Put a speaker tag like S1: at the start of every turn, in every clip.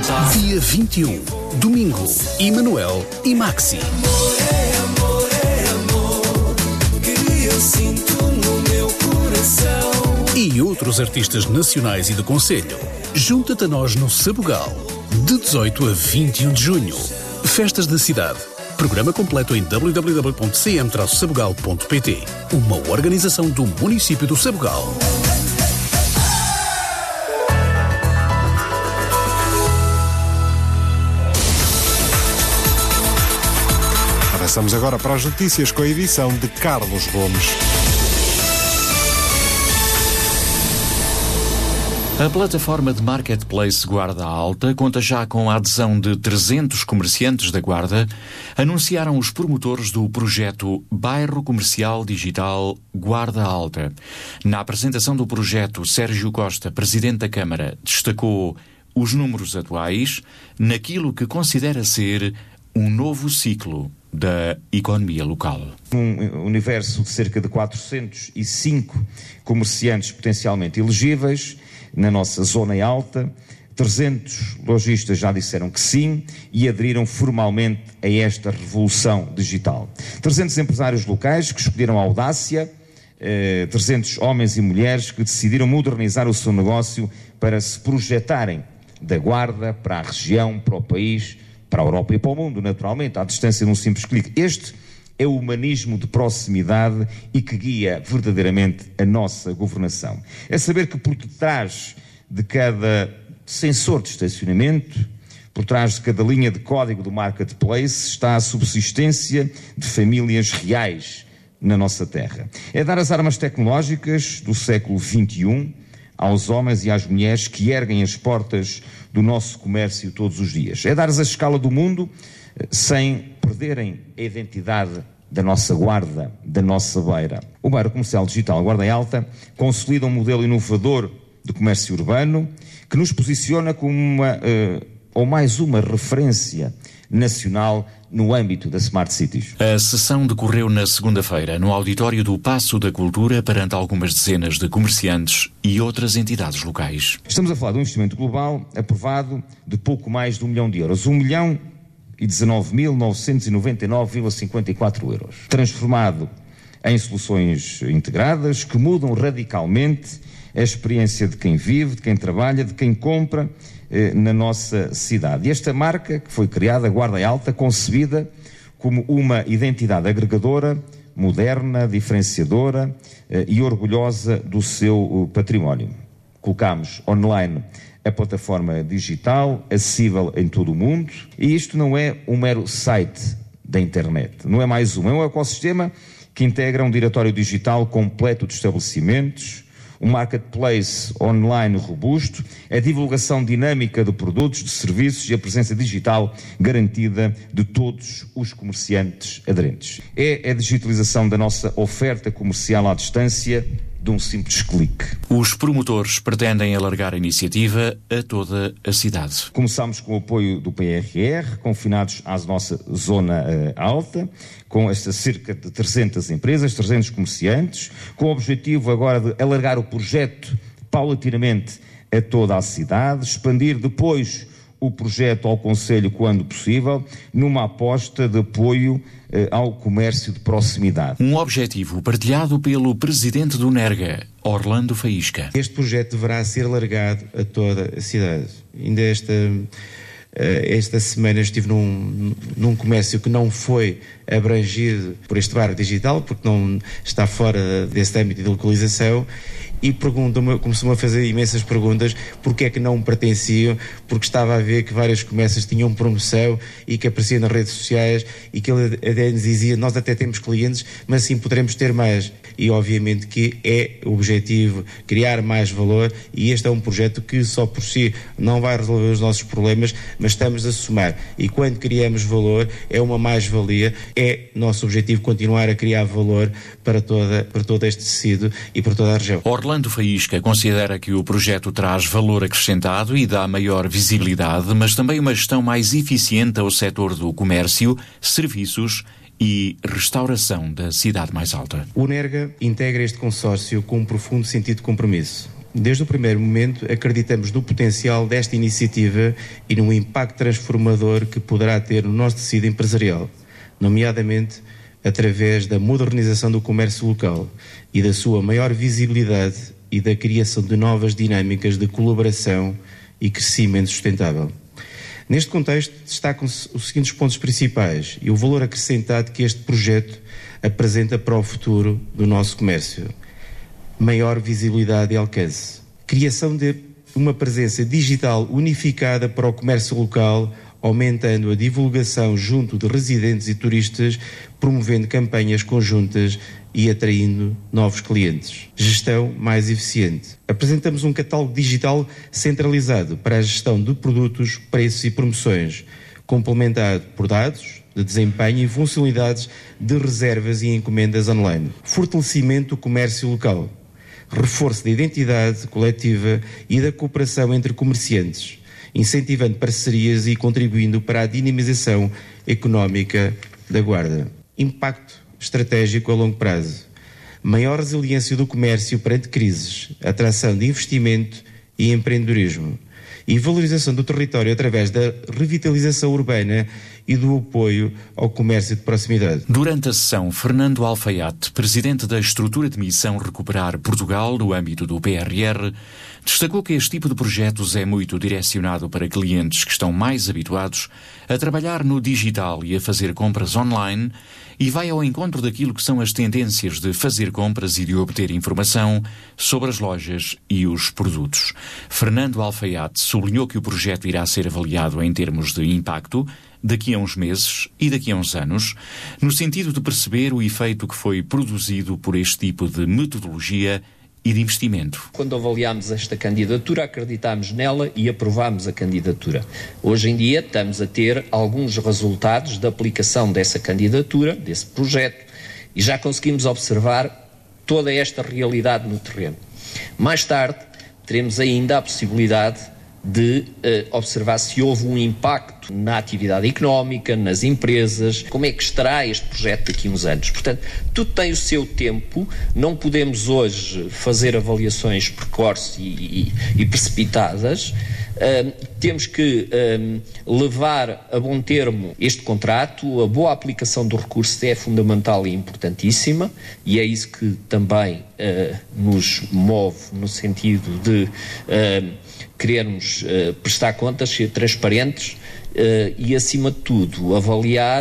S1: Dia 21, domingo, Emanuel e Maxi. E outros artistas nacionais e do concelho. Junta-te a nós no Sabugal, de 18 a 21 de junho. Festas da cidade. Programa completo em www.cm-sabugal.pt. Uma organização do município do Sabugal.
S2: Avançamos agora para as notícias com a edição de Carlos Gomes.
S3: A plataforma de Marketplace Guarda Alta conta já com a adesão de 300 comerciantes da Guarda, anunciaram os promotores do projeto Bairro Comercial Digital Guarda Alta. Na apresentação do projeto, Sérgio Costa, presidente da Câmara, destacou os números atuais naquilo que considera ser um novo ciclo da economia local.
S4: Um universo de cerca de 405 comerciantes potencialmente elegíveis na nossa zona alta, 300 lojistas já disseram que sim e aderiram formalmente a esta revolução digital. 300 empresários locais que escolheram a audácia, 300 homens e mulheres que decidiram modernizar o seu negócio para se projetarem da Guarda para a região, para o país, para a Europa e para o mundo, naturalmente, à distância de um simples clique. Este é o humanismo de proximidade e que guia verdadeiramente a nossa governação. É saber que por detrás de cada sensor de estacionamento, por trás de cada linha de código do Marketplace, está a subsistência de famílias reais na nossa terra. É dar as armas tecnológicas do século XXI aos homens e às mulheres que erguem as portas do nosso comércio todos os dias. É dar-lhes a escala do mundo sem perderem a identidade da nossa Guarda, da nossa beira. O Bairro Comercial Digital Guarda Alta consolida um modelo inovador de comércio urbano que nos posiciona como mais uma referência nacional no âmbito da Smart Cities.
S3: A sessão decorreu na segunda-feira no auditório do Paço da Cultura perante algumas dezenas de comerciantes e outras entidades locais.
S4: Estamos a falar de um investimento global aprovado de pouco mais de €1 milhão. 1.019.999,54 euros. Transformado em soluções integradas que mudam radicalmente a experiência de quem vive, de quem trabalha, de quem compra na nossa cidade. E esta marca, que foi criada, Guarda Alta, concebida como uma identidade agregadora, moderna, diferenciadora e orgulhosa do seu património. Colocámos online a plataforma digital, acessível em todo o mundo, e isto não é um mero site da internet, não é mais é um ecossistema que integra um diretório digital completo de estabelecimentos, um marketplace online robusto, a divulgação dinâmica de produtos, de serviços e a presença digital garantida de todos os comerciantes aderentes. É a digitalização da nossa oferta comercial à distância de um simples clique.
S3: Os promotores pretendem alargar a iniciativa a toda a cidade.
S4: Começámos com o apoio do PRR, confinados à nossa zona alta, com estas cerca de 300 empresas, 300 comerciantes, com o objetivo agora de alargar o projeto paulatinamente a toda a cidade, expandir depois o projeto ao concelho quando possível, numa aposta de apoio ao comércio de proximidade.
S3: Um objetivo partilhado pelo presidente do NERGA, Orlando Faísca.
S5: Este projeto deverá ser alargado a toda a cidade. Ainda esta semana estive num comércio que não foi abrangido por este bairro digital, porque não está fora desse âmbito de localização, e começou-me a fazer imensas perguntas porque é que não pertenciam, porque estava a ver que vários comércios tinham promoção e que apareciam nas redes sociais e que ele até nos dizia, nós até temos clientes, mas assim poderemos ter mais. E obviamente que é o objetivo criar mais valor, e este é um projeto que só por si não vai resolver os nossos problemas, mas estamos a somar, e quando criamos valor é uma mais-valia, é nosso objetivo continuar a criar valor para todo este tecido e para toda a região.
S3: Orlando Faísca considera que o projeto traz valor acrescentado e dá maior visibilidade, mas também uma gestão mais eficiente ao setor do comércio, serviços e restauração da cidade mais alta.
S5: O NERGA integra este consórcio com um profundo sentido de compromisso. Desde o primeiro momento, acreditamos no potencial desta iniciativa e no impacto transformador que poderá ter no nosso tecido empresarial, nomeadamente através da modernização do comércio local e da sua maior visibilidade e da criação de novas dinâmicas de colaboração e crescimento sustentável. Neste contexto, destacam-se os seguintes pontos principais e o valor acrescentado que este projeto apresenta para o futuro do nosso comércio. Maior visibilidade e alcance. Criação de uma presença digital unificada para o comércio local, aumentando a divulgação junto de residentes e turistas, promovendo campanhas conjuntas e atraindo novos clientes. Gestão mais eficiente. Apresentamos um catálogo digital centralizado para a gestão de produtos, preços e promoções, complementado por dados de desempenho e funcionalidades de reservas e encomendas online. Fortalecimento do comércio local. Reforço da identidade coletiva e da cooperação entre comerciantes, incentivando parcerias e contribuindo para a dinamização económica da Guarda. Impacto estratégico a longo prazo. Maior resiliência do comércio perante crises, atração de investimento e empreendedorismo. E valorização do território através da revitalização urbana e do apoio ao comércio de proximidade.
S3: Durante a sessão, Fernando Alfaiate, presidente da estrutura de missão Recuperar Portugal no âmbito do PRR, destacou que este tipo de projetos é muito direcionado para clientes que estão mais habituados a trabalhar no digital e a fazer compras online e vai ao encontro daquilo que são as tendências de fazer compras e de obter informação sobre as lojas e os produtos. Fernando Alfaiate sublinhou que o projeto irá ser avaliado em termos de impacto daqui a uns meses e daqui a uns anos, no sentido de perceber o efeito que foi produzido por este tipo de metodologia e de investimento.
S6: Quando avaliámos esta candidatura, acreditámos nela e aprovámos a candidatura. Hoje em dia estamos a ter alguns resultados da aplicação dessa candidatura, desse projeto, e já conseguimos observar toda esta realidade no terreno. Mais tarde, teremos ainda a possibilidade de observar se houve um impacto na atividade económica, nas empresas, como é que estará este projeto daqui a uns anos. Portanto, tudo tem o seu tempo, não podemos hoje fazer avaliações precoces e precipitadas, temos que levar a bom termo este contrato, a boa aplicação do recurso é fundamental e importantíssima, e é isso que também nos move no sentido de querermos prestar contas, ser transparentes e, acima de tudo, avaliar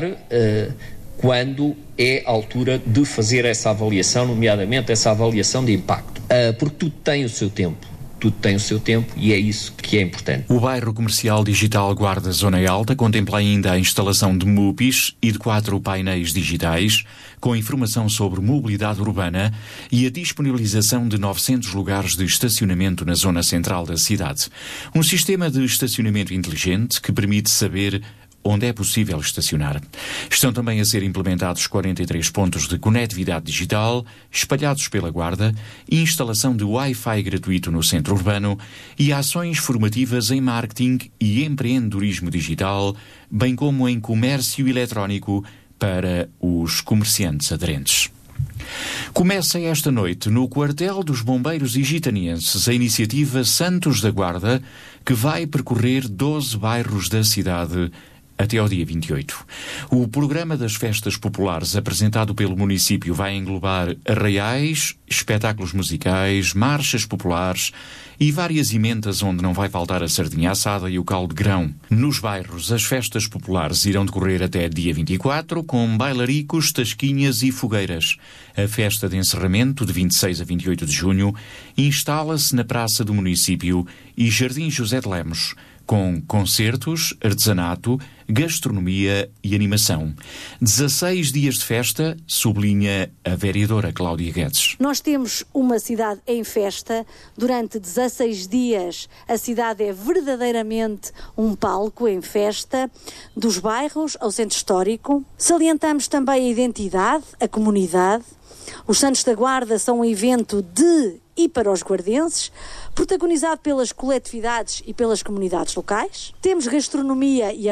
S6: quando é a altura de fazer essa avaliação, nomeadamente essa avaliação de impacto. Porque tudo tem o seu tempo. Tudo tem o seu tempo e é isso que é importante.
S3: O bairro comercial digital Guarda Zona Alta contempla ainda a instalação de MUPIs e de 4 painéis digitais com informação sobre mobilidade urbana e a disponibilização de 900 lugares de estacionamento na zona central da cidade. Um sistema de estacionamento inteligente que permite saber onde é possível estacionar. Estão também a ser implementados 43 pontos de conectividade digital, espalhados pela Guarda, instalação de Wi-Fi gratuito no centro urbano e ações formativas em marketing e empreendedorismo digital, bem como em comércio eletrónico para os comerciantes aderentes. Começa esta noite no quartel dos bombeiros igitanienses a iniciativa Santos da Guarda, que vai percorrer 12 bairros da cidade até ao dia 28. O programa das festas populares apresentado pelo município vai englobar arraiais, espetáculos musicais, marchas populares e várias emendas onde não vai faltar a sardinha assada e o caldo de grão. Nos bairros, as festas populares irão decorrer até dia 24, com bailaricos, tasquinhas e fogueiras. A festa de encerramento, de 26 a 28 de junho, instala-se na Praça do Município e Jardim José de Lemos, com concertos, artesanato, gastronomia e animação. 16 dias de festa, sublinha a vereadora Cláudia Guedes.
S7: Nós temos uma cidade em festa. Durante 16 dias a cidade é verdadeiramente um palco em festa, dos bairros ao centro histórico. Salientamos também a identidade, a comunidade. Os Santos da Guarda são um evento de e para os guardenses, protagonizado pelas coletividades e pelas comunidades locais. Temos gastronomia e artesanato.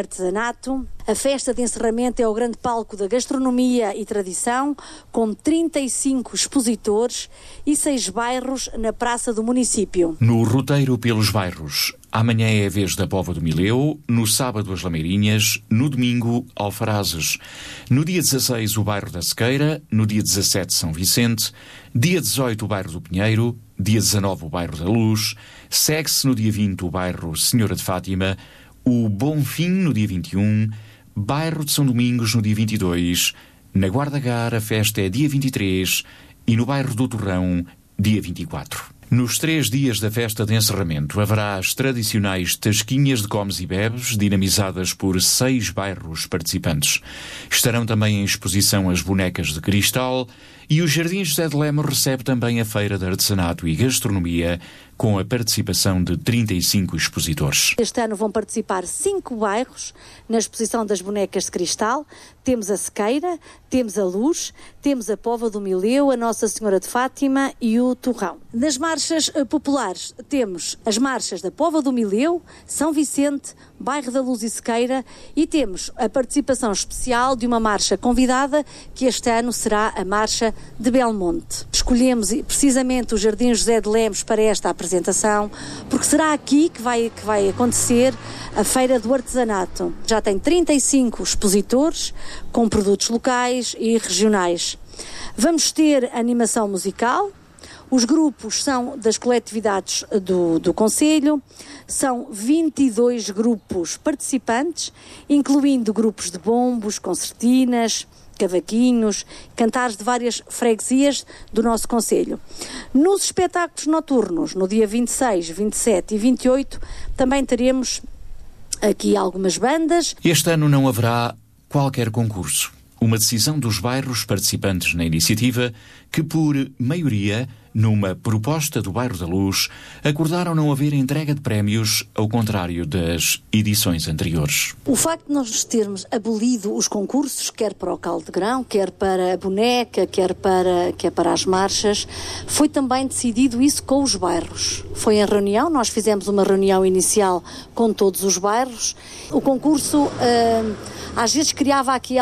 S7: artesanato. A festa de encerramento é o grande palco da gastronomia e tradição, com 35 expositores e 6 bairros na praça do município.
S3: No roteiro pelos bairros, amanhã é a vez da Póvoa do Mileu, no sábado as Lameirinhas, no domingo Alfarazes. No dia 16 o bairro da Sequeira, no dia 17 São Vicente, dia 18 o bairro do Pinheiro, dia 19 o bairro da Luz, segue-se no dia 20 o bairro Senhora de Fátima, o Bonfim no dia 21, bairro de São Domingos no dia 22, na Guarda-Gar a festa é dia 23 e no bairro do Torrão, dia 24. Nos 3 dias da festa de encerramento haverá as tradicionais tasquinhas de comes e bebes, dinamizadas por 6 bairros participantes. Estarão também em exposição as bonecas de cristal e o Jardim José de Lemos recebe também a Feira de Artesanato e Gastronomia, com a participação de 35 expositores.
S7: Este ano vão participar 5 bairros na exposição das bonecas de cristal. Temos a Sequeira, temos a Luz, temos a Póvoa do Mileu, a Nossa Senhora de Fátima e o Torrão. Nas marchas populares temos as marchas da Póvoa do Mileu, São Vicente, Bairro da Luz e Sequeira, e temos a participação especial de uma marcha convidada, que este ano será a Marcha de Belmonte. Escolhemos precisamente o Jardim José de Lemos para esta apresentação, porque será aqui que vai acontecer a Feira do Artesanato. Já tem 35 expositores com produtos locais e regionais. Vamos ter animação musical. Os grupos são das coletividades do Concelho, são 22 grupos participantes, incluindo grupos de bombos, concertinas, cavaquinhos, cantares de várias freguesias do nosso concelho. Nos espetáculos noturnos, no dia 26, 27 e 28, também teremos aqui algumas bandas.
S3: Este ano não haverá qualquer concurso. Uma decisão dos bairros participantes na iniciativa que, por maioria, numa proposta do Bairro da Luz, acordaram não haver entrega de prémios, ao contrário das edições anteriores.
S7: O facto de nós termos abolido os concursos, quer para o caldo de grão, quer para a boneca, quer para as marchas, foi também decidido isso com os bairros. Foi em reunião, nós fizemos uma reunião inicial com todos os bairros. O concurso às vezes criava aqui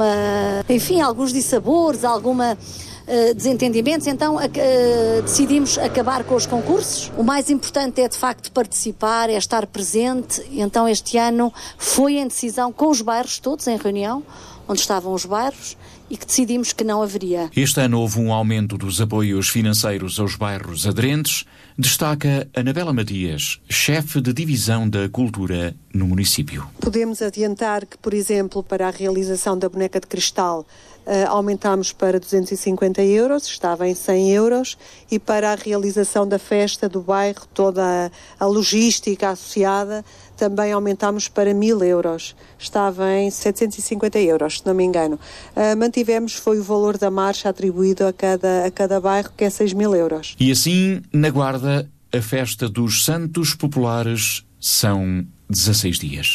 S7: alguns dissabores, desentendimentos, então decidimos acabar com os concursos. O mais importante é de facto participar, é estar presente, e então este ano foi em decisão com os bairros todos em reunião, onde estavam os bairros, e que decidimos que não haveria.
S3: Este ano houve um aumento dos apoios financeiros aos bairros aderentes, destaca Anabela Matias, chefe de divisão da cultura no município.
S8: Podemos adiantar que, por exemplo, para a realização da boneca de cristal, aumentámos para 250 euros, estava em 100 euros, e para a realização da festa do bairro, toda a logística associada, também aumentámos para 1.000 euros, estava em 750 euros, se não me engano. Mantivemos, foi o valor da marcha atribuído a cada bairro, que é 6.000 euros.
S3: E assim, na Guarda, a festa dos Santos Populares são 16 dias.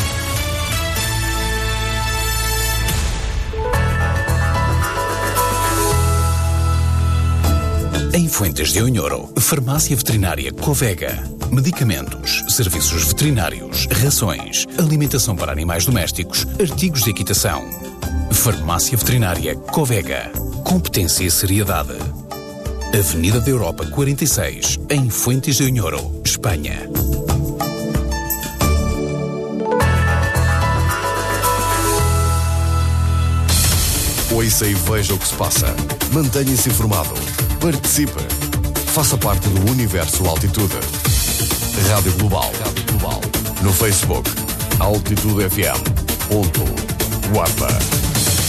S1: Em Fuentes de Onhoro, Farmácia Veterinária Covega. Medicamentos, serviços veterinários, rações, alimentação para animais domésticos, artigos de equitação. Farmácia Veterinária Covega. Competência e seriedade. Avenida da Europa 46, em Fuentes de Onhoro, Espanha.
S9: Ouça e veja o que se passa. Mantenha-se informado. Participe. Faça parte do Universo Altitude. Rádio Global. No Facebook, Altitude FM. Guarda.